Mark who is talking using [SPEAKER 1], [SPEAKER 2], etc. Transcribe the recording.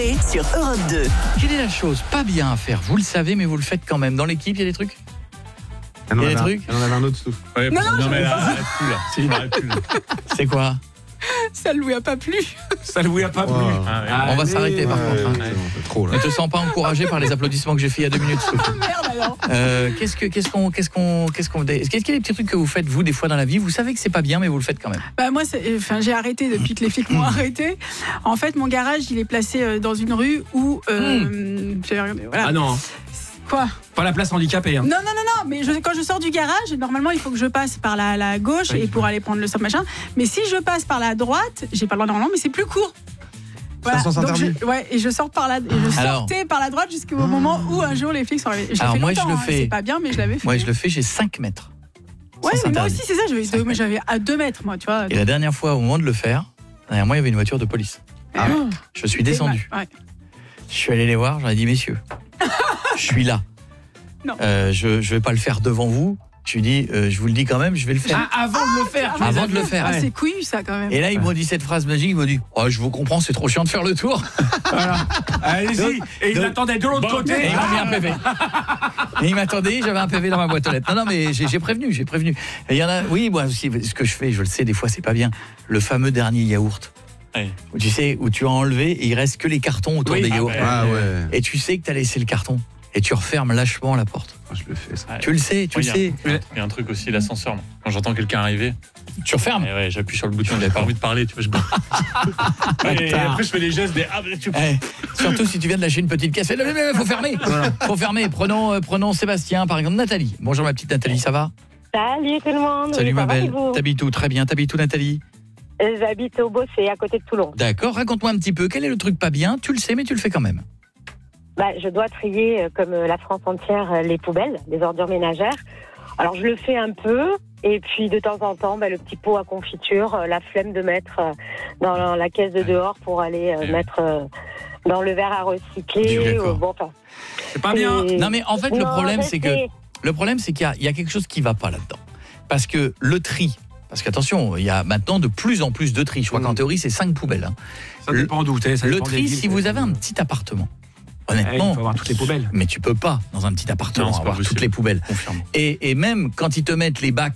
[SPEAKER 1] Coé sur Europe 2.
[SPEAKER 2] Quelle est la chose pas bien à faire? Vous le savez, mais vous le faites quand même. Dans l'équipe, il y a des trucs?
[SPEAKER 3] Il y
[SPEAKER 2] a des trucs?
[SPEAKER 3] On avait un autre souffle.
[SPEAKER 4] Ouais,
[SPEAKER 5] Non,
[SPEAKER 4] mais là, arrête plus là. Arrête plus, là.
[SPEAKER 2] C'est quoi?
[SPEAKER 5] Ça lui a pas plu.
[SPEAKER 6] Ça lui a pas plu.
[SPEAKER 3] Wow.
[SPEAKER 2] On va s'arrêter par contre. Hein.
[SPEAKER 3] C'est trop là.
[SPEAKER 2] Ne te sens pas encouragé par les applaudissements que j'ai fait il y a 2 minutes.
[SPEAKER 5] Ah merde alors.
[SPEAKER 2] Est-ce qu'il y a des petits trucs que vous faites vous des fois dans la vie? Vous savez que c'est pas bien, mais vous le faites quand même.
[SPEAKER 5] Bah moi, j'ai arrêté depuis que les flics m'ont arrêté. En fait, mon garage, il est placé dans une rue où. Voilà.
[SPEAKER 6] Ah non,
[SPEAKER 5] Quoi?
[SPEAKER 6] pas la place handicapée. Hein.
[SPEAKER 5] Non, mais quand je sors du garage, normalement, il faut que je passe par la gauche
[SPEAKER 6] Oui.
[SPEAKER 5] et pour aller prendre le stop machin. Mais si je passe par la droite, j'ai pas le droit normalement, mais c'est plus court.
[SPEAKER 3] sens
[SPEAKER 5] Donc
[SPEAKER 3] interdit.
[SPEAKER 5] et je sors par sortais par la droite jusqu'au moment où un jour les flics sont arrivés. J'ai
[SPEAKER 2] Alors
[SPEAKER 5] fait
[SPEAKER 2] moi, je
[SPEAKER 5] longtemps,
[SPEAKER 2] le
[SPEAKER 5] hein,
[SPEAKER 2] fais.
[SPEAKER 5] C'est pas bien, mais je l'avais fait.
[SPEAKER 2] Moi, je le fais, j'ai 5 mètres.
[SPEAKER 5] Ouais,
[SPEAKER 2] Sens
[SPEAKER 5] mais moi
[SPEAKER 2] interdit.
[SPEAKER 5] aussi, c'est ça. J'avais à 2 mètres, moi, tu vois.
[SPEAKER 2] Et la dernière fois, au moment de le faire, derrière moi, il y avait une voiture de police.
[SPEAKER 5] Ah,
[SPEAKER 2] Je suis descendu.
[SPEAKER 5] Ouais.
[SPEAKER 2] Je suis allé les voir, j'en ai dit, messieurs, je suis là.
[SPEAKER 5] Non.
[SPEAKER 2] Je vais pas le faire devant vous. Je lui dis, je vous le dis quand même, je vais le faire.
[SPEAKER 6] Avant de le faire. tu
[SPEAKER 2] Avant
[SPEAKER 6] les as
[SPEAKER 2] de le
[SPEAKER 6] vus.
[SPEAKER 2] faire.
[SPEAKER 5] Ah,
[SPEAKER 2] Ouais.
[SPEAKER 5] c'est couillu, ça, quand même.
[SPEAKER 2] Et là, ils m'ont dit cette phrase magique, ils m'ont dit, oh, je vous comprends, c'est trop chiant de faire le tour.
[SPEAKER 6] Voilà. Allez-y. Et il attendait de l'autre côté.
[SPEAKER 2] Et il m'a mis un PV. Et il m'attendait, j'avais un PV dans ma boîte aux lettres. Non, mais j'ai prévenu. Et il y en a, oui, moi aussi, ce que je fais, je le sais, des fois, c'est pas bien. Le fameux dernier yaourt.
[SPEAKER 4] Ouais.
[SPEAKER 2] Où tu sais, où tu as enlevé et il reste que les cartons autour
[SPEAKER 6] Oui.
[SPEAKER 2] des yaourts.
[SPEAKER 3] Ah ouais.
[SPEAKER 2] Et tu sais que tu as laissé le carton. Et tu refermes lâchement la porte.
[SPEAKER 3] Je le fais ça.
[SPEAKER 4] Ouais.
[SPEAKER 2] Tu le sais, tu
[SPEAKER 4] Ouais,
[SPEAKER 2] le sais.
[SPEAKER 4] Il y a un truc aussi, l'ascenseur. moi. Quand j'entends quelqu'un arriver,
[SPEAKER 2] Tu refermes.
[SPEAKER 4] et ouais, j'appuie sur le bouton, j'avais pas envie de parler, tu vois, je et après je fais des gestes, tu
[SPEAKER 2] Surtout si tu viens de lâcher une petite caisse. Mais faut fermer. Faut fermer. Prenons Sébastien, par exemple. Nathalie. Bonjour ma petite Nathalie, ça va?
[SPEAKER 7] Salut tout le monde.
[SPEAKER 2] Salut
[SPEAKER 7] Oui,
[SPEAKER 2] ma
[SPEAKER 7] ça va,
[SPEAKER 2] belle.
[SPEAKER 7] et vous
[SPEAKER 2] T'habites où? Très bien. T'habites où Nathalie?
[SPEAKER 7] J'habite au Bossé, à côté de Toulon.
[SPEAKER 2] D'accord, raconte-moi un petit peu. Quel est le truc pas bien? Tu le sais, mais tu le fais quand même.
[SPEAKER 7] Je dois trier, comme la France entière, les poubelles, les ordures ménagères. Alors je le fais un peu, et puis de temps en temps, le petit pot à confiture, la flemme de mettre dans la caisse de dehors pour aller mettre dans le verre à
[SPEAKER 2] Je suis
[SPEAKER 7] recycler.
[SPEAKER 2] d'accord.
[SPEAKER 6] C'est pas bien.
[SPEAKER 2] Non, mais en fait, le
[SPEAKER 7] Non,
[SPEAKER 2] problème,
[SPEAKER 7] je
[SPEAKER 2] c'est
[SPEAKER 7] sais.
[SPEAKER 2] qu'il y a quelque chose qui va pas là-dedans. Parce que le tri, parce qu'attention, il y a maintenant de plus en plus de tri. Je crois qu'en théorie, c'est 5 poubelles. Hein.
[SPEAKER 6] Ça dépend d'où t'es. ça
[SPEAKER 2] Le
[SPEAKER 6] dépend des
[SPEAKER 2] tri,
[SPEAKER 6] villes,
[SPEAKER 2] si vous avez un petit appartement,
[SPEAKER 6] il
[SPEAKER 2] honnêtement,
[SPEAKER 6] faut avoir toutes les poubelles.
[SPEAKER 2] mais tu peux pas, dans un petit appartement,
[SPEAKER 4] Non, c'est pas
[SPEAKER 2] avoir
[SPEAKER 4] possible.
[SPEAKER 2] toutes les poubelles.
[SPEAKER 4] confirme.
[SPEAKER 2] Et même quand ils te mettent les bacs